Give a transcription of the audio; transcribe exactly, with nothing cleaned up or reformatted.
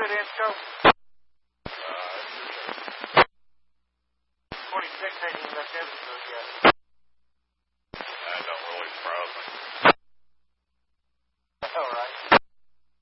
it, Insco? Uh, twenty-six ain't even left episode yet.